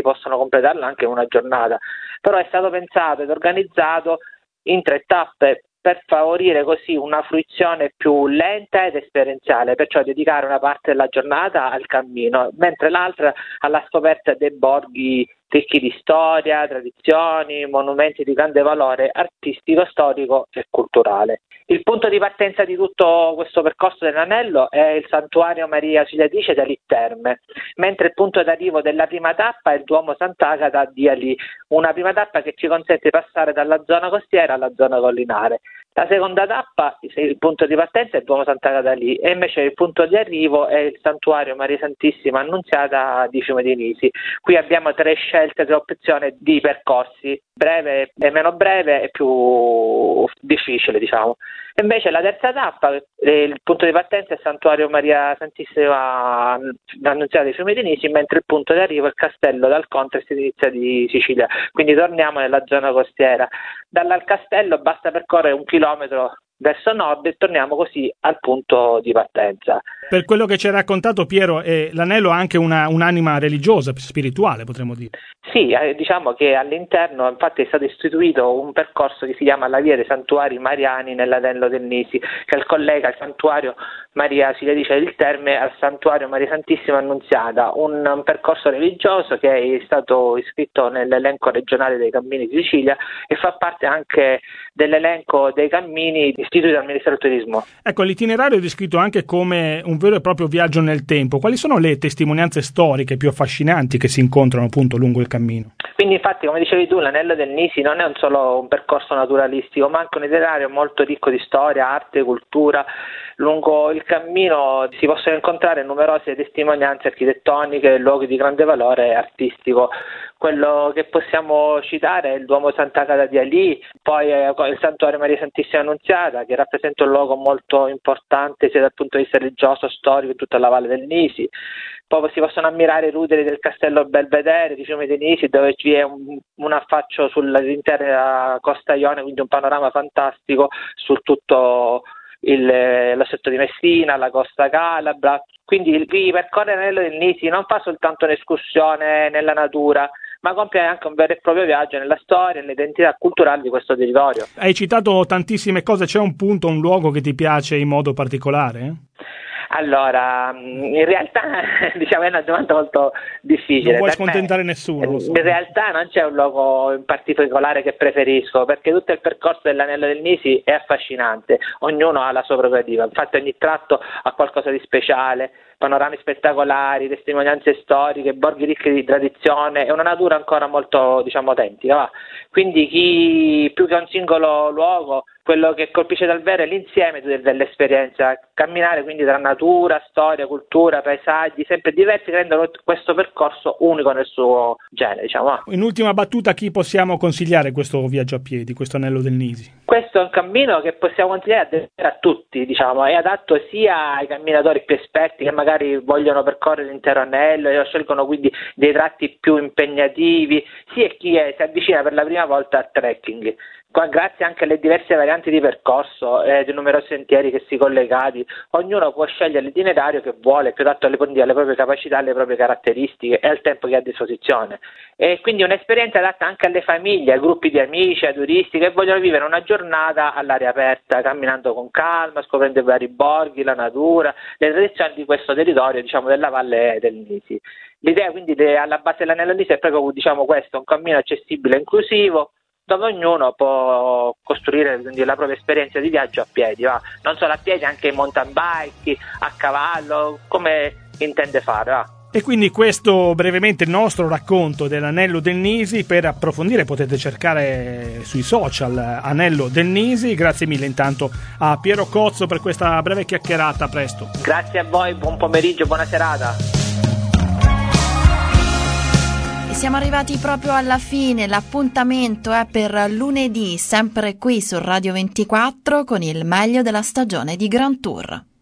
possono completarlo anche in una giornata, però è stato pensato ed organizzato in 3 tappe per favorire così una fruizione più lenta ed esperienziale, perciò dedicare una parte della giornata al cammino, mentre l'altra alla scoperta dei borghi ricchi di storia, tradizioni, monumenti di grande valore artistico, storico e culturale. Il punto di partenza di tutto questo percorso dell'anello è il santuario Maria Auxiliatrice da Lì Terme, mentre il punto d'arrivo della prima tappa è il Duomo Sant'Agata di Ali, una prima tappa che ci consente di passare dalla zona costiera alla zona collinare. La seconda tappa, il punto di partenza è il Duomo Sant'Agata lì, e invece il punto di arrivo è il santuario Maria Santissima Annunziata di Fiume dei Nisi. Qui abbiamo 3 scelte, 3 opzioni di percorsi, breve e meno breve e più difficile, diciamo. E invece la terza tappa, il punto di partenza è il santuario Maria Santissima Annunziata di Fiume dei Nisi, mentre il punto di arrivo è il castello dal Contres di Nizza di Sicilia. Quindi torniamo nella zona costiera. Dal castello basta percorrere 1 chilometro verso nord e torniamo così al punto di partenza. Per quello che ci hai raccontato, Piero, l'anello ha anche un'anima religiosa, spirituale, potremmo dire. Sì, diciamo che all'interno infatti è stato istituito un percorso che si chiama la Via dei Santuari Mariani nell'Anello del Nisi, che collega il santuario Maria Auxiliatrice del Terme al santuario Maria Santissima Annunziata, un percorso religioso che è stato iscritto nell'elenco regionale dei cammini di Sicilia e fa parte anche dell'elenco dei cammini istituiti dal Ministero del Turismo. Ecco, l'itinerario è descritto anche come un vero e proprio viaggio nel tempo. Quali sono le testimonianze storiche più affascinanti che si incontrano appunto lungo il cammino? Quindi infatti, come dicevi tu, l'Anello del Nisi non è solo un percorso naturalistico, ma anche un itinerario molto ricco di storia, arte, cultura. Lungo il cammino si possono incontrare numerose testimonianze architettoniche e luoghi di grande valore artistico. Quello che possiamo citare è il Duomo Sant'Agata di Ali, poi il Santuario Maria Santissima Annunziata, che rappresenta un luogo molto importante sia dal punto di vista religioso, storico, in tutta la Valle del Nisi. Poi si possono ammirare i ruderi del Castello Belvedere di Fiume dei Nisi, dove vi è un affaccio sull'intera costa Ionica, quindi un panorama fantastico su tutto l'assetto di Messina, la costa calabra. Quindi qui percorrere l'Anello del Nisi non fa soltanto un'escursione nella natura, ma compie anche un vero e proprio viaggio nella storia e nell'identità culturale di questo territorio. Hai citato tantissime cose, c'è un punto, un luogo che ti piace in modo particolare? Allora, in realtà diciamo è una domanda molto difficile. Non vuoi scontentare nessuno. Lo so. In realtà non c'è un luogo in particolare che preferisco, perché tutto il percorso dell'Anello del Nisi è affascinante, ognuno ha la sua prerogativa, infatti ogni tratto ha qualcosa di speciale, panorami spettacolari, testimonianze storiche, borghi ricchi di tradizione e una natura ancora molto, diciamo, autentica. Va. Quindi chi più che un singolo luogo, quello che colpisce davvero è l'insieme dell'esperienza, camminare quindi tra natura, storia, cultura, paesaggi sempre diversi che rendono questo percorso unico nel suo genere, diciamo. In ultima battuta, chi possiamo consigliare questo viaggio a piedi, questo Anello del Nisi? Questo è un cammino che possiamo consigliare a tutti, diciamo, è adatto sia ai camminatori più esperti che magari vogliono percorrere l'intero anello e scelgono quindi dei tratti più impegnativi, sia chi si avvicina per la prima volta al trekking. Grazie anche alle diverse varianti di percorso e di numerosi sentieri che si collegati, ognuno può scegliere l'itinerario che vuole, più adatto alle proprie capacità, alle proprie caratteristiche e al tempo che ha a disposizione. E quindi un'esperienza adatta anche alle famiglie, ai gruppi di amici, ai turisti che vogliono vivere una giornata all'aria aperta, camminando con calma, scoprendo i vari borghi, la natura, le tradizioni di questo territorio, diciamo, della Valle del Nisi. L'idea quindi alla base dell'Anello del Nisi è proprio, diciamo, questo, un cammino accessibile e inclusivo, dove ognuno può costruire quindi la propria esperienza di viaggio a piedi, va? Non solo a piedi, anche in mountain bike, a cavallo, come intende fare. Va? E quindi questo brevemente il nostro racconto dell'Anello del Nisi. Per approfondire potete cercare sui social Anello del Nisi. Grazie mille intanto a Piero Cozzo per questa breve chiacchierata. A presto. Grazie a voi, buon pomeriggio, buona serata. Siamo arrivati proprio alla fine, l'appuntamento è per lunedì, sempre qui su Radio 24 con il meglio della stagione di Grand Tour.